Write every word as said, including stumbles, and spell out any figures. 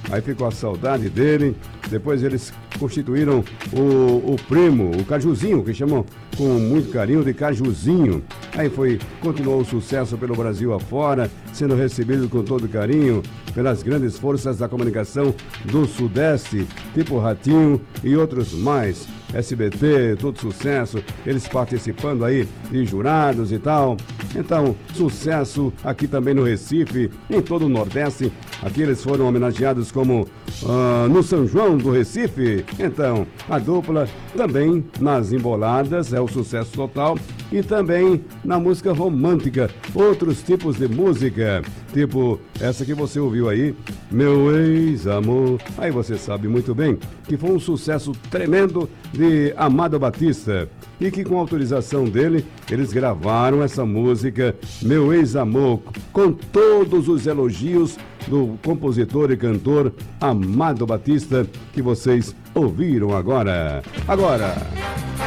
aí ficou a saudade dele. Depois eles constituíram o, o primo, o Cajuzinho, que chamam com muito carinho de Cajuzinho. Aí foi, continuou o sucesso pelo Brasil afora, sendo recebido com todo carinho pelas grandes forças da comunicação do Sudeste, tipo Ratinho e outros mais. S B T, todo sucesso, eles participando aí de jurados e tal. Então, sucesso aqui também no Recife, em todo o Nordeste. Aqui eles foram homenageados como uh, no São João do Recife. Então, a dupla também nas emboladas, é o sucesso total. E também na música romântica, outros tipos de música, tipo essa que você ouviu aí, Meu Ex-Amor. Aí você sabe muito bem que foi um sucesso tremendo de Amado Batista e que com autorização dele, eles gravaram essa música, Meu Ex-Amor, com todos os elogios do compositor e cantor Amado Batista, que vocês ouviram agora. Agora...